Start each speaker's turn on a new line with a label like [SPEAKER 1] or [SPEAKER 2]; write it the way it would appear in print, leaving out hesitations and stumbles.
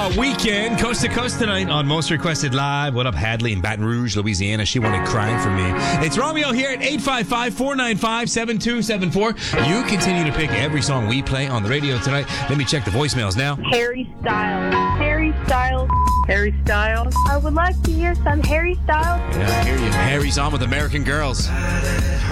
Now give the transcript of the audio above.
[SPEAKER 1] Weekend, coast to coast tonight on Most Requested Live. What up, Hadley in Baton Rouge, Louisiana? She wanted Crying for Me. It's Romeo here at 855-495-7274. You continue to pick every song we play on the radio tonight. Let me check the voicemails now.
[SPEAKER 2] Harry Styles. Harry Styles. Harry Styles. I would like to hear some Harry Styles.
[SPEAKER 1] Yeah, I hear you. Harry's on with American Girls.